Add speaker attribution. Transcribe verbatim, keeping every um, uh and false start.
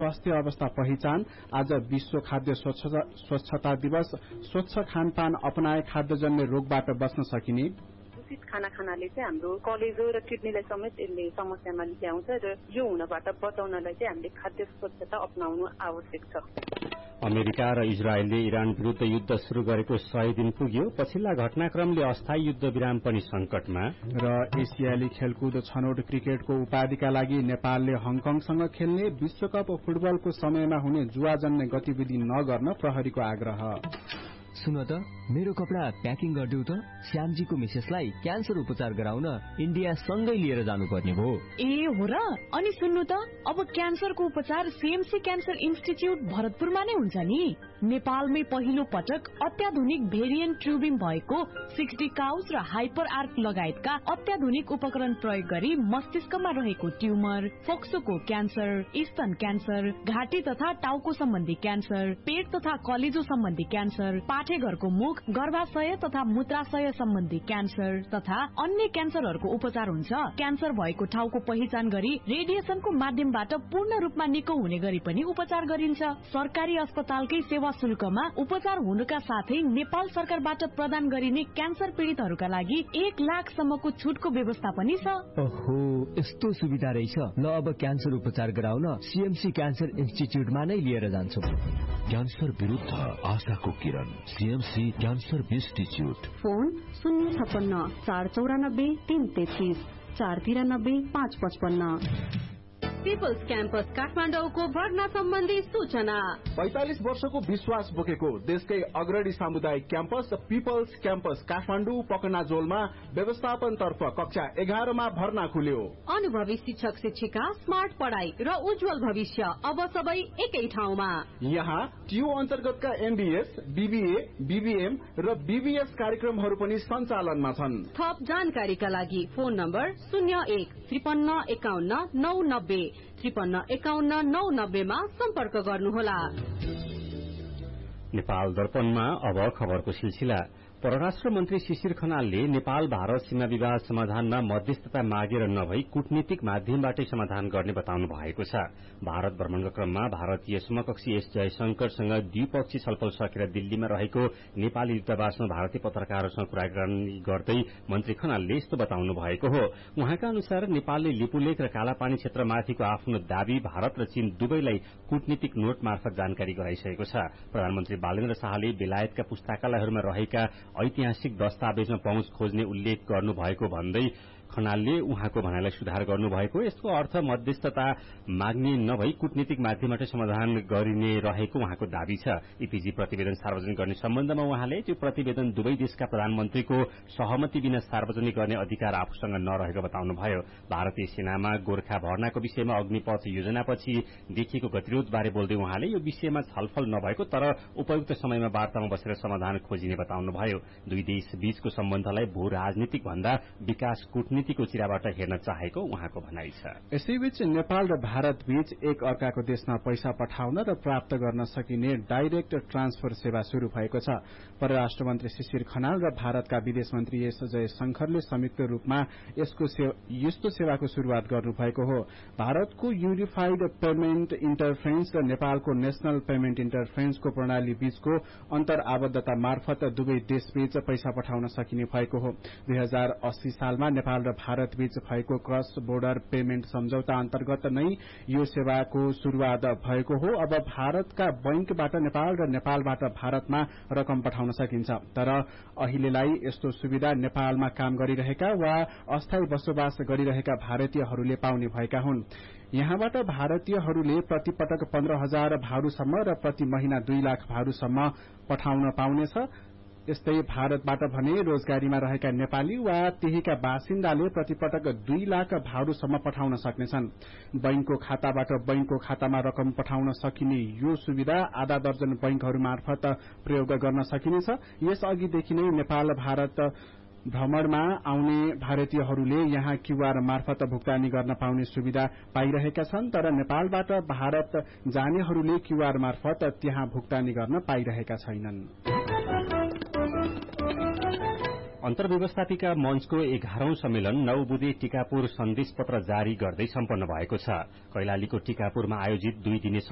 Speaker 1: स्वास्थ्य अवस्था पहिचान। आज विश्व खाद्य स्वच्छता दिवस। स्वच्छ खानपान अपनाए खाद्यजन्य रोगबाट बच्न सकिने।
Speaker 2: दूषित खाना खानाले चाहिँ हाम्रो कलेजो र किडनीलाई समेत यसले समस्यामा ल्याउँछ र यो हुनबाट बचाउनलाई चाहिँ हामीले खाद्य स्वच्छता अपनाउनु आवश्यक छ।
Speaker 3: अमेरिका र इजरायलले इरान विरूद्ध युद्ध शुरू गरेको सय दिन पुग्यो। पछिल्ला घटनाक्रमले अस्थायी युद्ध विराम पनि संकटमा।
Speaker 1: र एसियाली खेलकुद छनौट क्रिकेटको उपाधिका लागि नेपालले हङकङसँग खेल्ने। विश्वकप फुटबलको समयमा हुने जुवाजन्य गतिविधि नगर्न प्रहरीको आग्रह।
Speaker 4: सुन त मेरो कपडा प्याकिङ गरिदेऊ त। श्यामजीको मिसेसलाई क्यान्सर उपचार गराउन इन्डिया सँगै लिएर जानुपर्ने भयो।
Speaker 5: ए हो र। अनि सुन्नु त अब क्यान्सरको उपचार सीएमसी क्यान्सर इन्स्टिच्युट भरतपुरमा नै हुन्छ नि। नेपालमै पहिलो पटक अत्याधुनिक भेरिएन्ट ट्युबिङ भएको सिक्सटी काउस र हाइपर आर्क लगायतका अत्याधुनिक उपकरण प्रयोग गरी मस्तिष्कमा रहेको ट्युमर, फोक्सोको क्यान्सर, स्तन क्यान्सर, घाँटी तथा टाउको सम्बन्धी क्यान्सर, पेट तथा कलेजो सम्बन्धी क्यान्सर, पाठेघरको मुख, गर्भाशय तथा मूत्राशय सम्बन्धी क्यान्सर तथा अन्य क्यान्सरहरूको उपचार हुन्छ। क्यान्सर भएको ठाउँको पहिचान गरी रेडिएसनको माध्यमबाट पूर्ण रूपमा निको हुने गरी पनि उपचार गरिन्छ। सरकारी अस्पतालकै सेवा शुल्कमा उपचार हुनुका साथै नेपाल सरकारबाट प्रदान गरिने क्यान्सर पीड़ितहरूका लागि एक लाख सम्मको छुटको व्यवस्था पनि छ।
Speaker 4: ओहो, यस्तो सुविधा रहेछ। ल अब क्यान्सर उपचार गराउन सीएमसी क्यान्सर इन्स्टिच्युटमा नै लिएर जान्छु।
Speaker 6: क्यान्सर विरुद्ध आशाको किरण, सीएमसी क्यान्सर इन्स्टिच्युट।
Speaker 7: फोन शून्य छप्पन्न चार चौरानब्बे तीन तेत्तीस चार तिरानब्बे पाँच पचपन्न।
Speaker 8: पिपल्स क्याम्पस काठमाडौँको भर्ना सम्बन्धी सूचना।
Speaker 1: पैंतालीस वर्षको विश्वास बोकेको देशकै अग्रणी सामुदायिक क्याम्पस पिपल्स क्याम्पस काठमाडौँ पकनाजोलमा व्यवस्थापन तर्फ कक्षा एघारमा भर्ना खुल्यो।
Speaker 8: अनुभवी शिक्षक शिक्षिका, स्मार्ट पढ़ाई र उज्जवल भविष्य अब सबै एकै ठाउँमा।
Speaker 1: यहाँ टियू अन्तर्गतका एमबीएस, बीबीए, बीबीएम र बीबीएस कार्यक्रमहरू पनि सञ्चालनमा छन्।
Speaker 8: थप जानकारीका लागि फोन नम्बर शून्य एक त्रिपन्न एकाउन्न नौ नब्बे त्रिपन्न एकाउन्न नौ नब्बेमा सम्पर्क गर्नुहोला।
Speaker 3: नेपाल दर्पणमा अब खबरको सिलसिला। परराष्ट्र मन्त्री शिशिर खनालले नेपाल भारत सीमा विवाद समाधानमा मध्यस्थता मागेर नभई कूटनीतिक माध्यमबाटै समाधान गर्ने बताउनु भएको छ। भारत भ्रमणका क्रममा भारतीय समकक्षी एस जयशंकरसँग द्विपक्षीय छलफल सकेर दिल्लीमा रहेको नेपाली दूतावासमा भारतीय पत्रकारहरूसँग कुराकानी गर्दै मन्त्री खनालले यस्तो बताउनु भएको हो। उहाँका अनुसार नेपालले लिपुलेख र कालापानी क्षेत्रमाथिको आफ्नो दावी भारत र चीन दुवैलाई कूटनीतिक नोट मार्फत जानकारी गराइसकेको छ। प्रधानमन्त्री बालेन्द्र शाहले बेलायतका पुस्तकालयहरूमा रहेका ऐतिहासिक दस्तावेजमा पहुँच खोज्ने उल्लेख गर्नुभएको भन्दै खनालले उहाँको भनाइलाई सुधार गर्नुभएको। यसको अर्थ मध्यस्थता माग्ने नभई कूटनीतिक माध्यमबाट समाधान गरिने रहेको उहाँको दावी छ। ईपीजी प्रतिवेदन सार्वजनिक गर्ने सम्बन्धमा उहाँले त्यो प्रतिवेदन दुवै देशका प्रधानमन्त्रीको सहमति बिना सार्वजनिक गर्ने अधिकार आफूसँग नरहेको बताउनुभयो। भारतीय सेनामा गोर्खा भर्नाको विषयमा अग्निपथ योजनापछि देखिएको गतिरोध बारे बोल्दै उहाँले यो विषयमा छलफल नभएको तर उपयुक्त समयमा वार्तामा बसेर समाधान खोजिने बताउनुभयो। दुई देश बीचको सम्बन्धलाई भू राजनीतिक भन्दा विकास कूटनीतिक को चिराबाट हेर्न चाहेको उहाँको भनाइ छ।
Speaker 1: यसैबीच नेपाल र भारत बीच एक अर्काको देशमा पैसा पठाउन र प्राप्त गर्न सकिने डाइरेक्ट ट्रान्सफर सेवा शुरू भएको छ। परराष्ट्र मन्त्री शिशिर खनाल र भारतका विदेश मन्त्री एस जयशंकरले संयुक्त रूपमा यसको यस्तो सेवाको शुरूआत गर्नुभएको हो। भारतको युनिफाइड पेमेन्ट इन्टरफेरेन्स र नेपालको नेशनल पेमेन्ट इन्टरफेरेन्सको प्रणाली बीचको अन्तर आबद्धता मार्फत दुवै देशबीच पैसा पठाउन सकिने भएको हो। दुई हजार अस्सी सालमा नेपाल र भारत बीच भएको क्रस बोर्डर पेमेन्ट सम्झौता अन्तर्गत नै यो सेवाको शुरूआत भएको हो। अब भारतका बैंकबाट नेपाल र नेपालबाट भारतमा रकम पठाउन सकिन्छ। तर अहिलेलाई यस्तो सुविधा नेपालमा काम गरिरहेका वा अस्थायी बसोबास गरिरहेका भारतीयहरूले पाउने भएका हुन्। यहाँबाट भारतीयहरूले प्रतिपटक पन्ध्र हजार भारूसम्म र प्रति महिना दुई लाख भारूसम्म पठाउन पाउनेछ। यस्तै भारतबाट भने रोजगारीमा रहेका नेपाली वा त्यहीका बासिन्दाले प्रतिपटक दुई लाख भारूसम्म पठाउन सक्नेछन्। बैंकको खाताबाट बैंकको खातामा रकम पठाउन सकिने यो सुविधा आधा दर्जन बैंकहरू मार्फत प्रयोग गर्न सकिनेछ। यसअघिदेखि नै नेपाल भारत भ्रमणमा आउने भारतीयहरूले यहाँ क्यूआर मार्फत भुक्तानी गर्न पाउने सुविधा पाइरहेका छन्। तर नेपालबाट भारत जानेहरूले क्यूआर मार्फत त्यहाँ भुक्तानी गर्न पाइरहेका छैनन्।
Speaker 3: अन्तर्व्यवस्थापिका मञ्चको एघारौं सम्मेलन नौ बुधे टीकापुर सन्देश पत्र जारी गर्दै सम्पन्न भएको छ। कैलालीको टीकापुरमा आयोजित दुई दिने